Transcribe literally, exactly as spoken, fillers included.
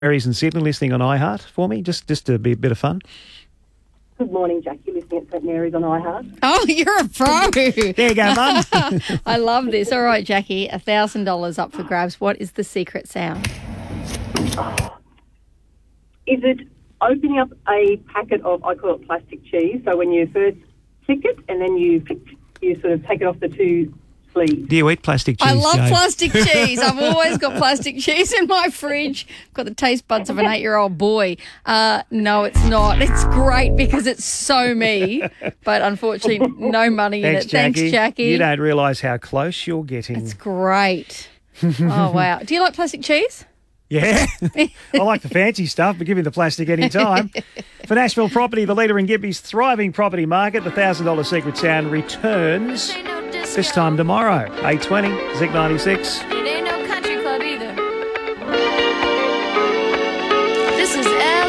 Mary's in Sydney listening on iHeart for me, just just to be a bit of fun. Good morning, Jackie, listening at St Mary's on iHeart. Oh, you're a pro. There you go, Mum. I love this. All right, Jackie, one thousand dollars up for grabs. What is the secret sound? Oh. Is it opening up a packet of, I call it plastic cheese, so when you first flick it and then you you sort of take it off the two sleeves? Do you eat plastic cheese, I love Jade? plastic cheese. I've always got plastic cheese in my fridge. Got the taste buds of an eight-year-old boy. Uh, no, it's not. It's great because it's so me, but unfortunately no money Thanks, in it. Jackie. Thanks, Jackie. You don't realise how close you're getting. It's great. Oh, wow. Do you like plastic cheese? Yeah, I like the fancy stuff, but give me the plastic any time. For Nashville Property, the leader in Gibby's thriving property market, the one thousand dollars Secret Sound returns this time tomorrow, eight twenty, Zig ninety-six. It ain't no country club either. This is